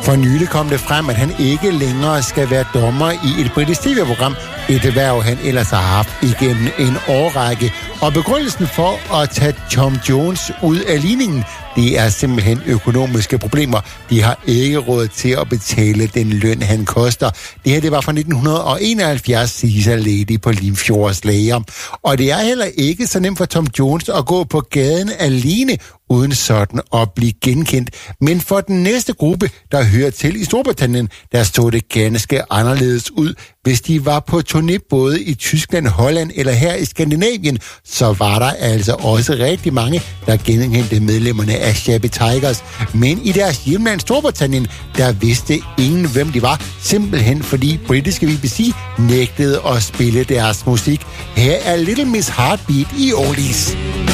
For nylig kom det frem, at han ikke længere skal være dommer i et britisk tv-program, et erhverv han ellers har haft igennem en årrække. Og begrundelsen for at tage Tom Jones ud af ligningen, det er simpelthen økonomiske problemer. De har ikke råd til at betale den løn, han koster. Det her, det var fra 1971, siger Lady på Limfjords Lager. Og det er heller ikke så nemt for Tom Jones at gå på gaden alene, uden sådan at blive genkendt. Men for den næste gruppe, der hører til i Storbritannien, der så det ganske anderledes ud. Hvis de var på turné både i Tyskland, Holland eller her i Skandinavien, så var der altså også rigtig mange, der genkendte medlemmerne af Shabby Tigers. Men i deres hjemland Storbritannien, der vidste ingen, hvem de var, simpelthen fordi britiske BBC nægtede at spille deres musik. Her er Little Miss Heartbeat i Oldies.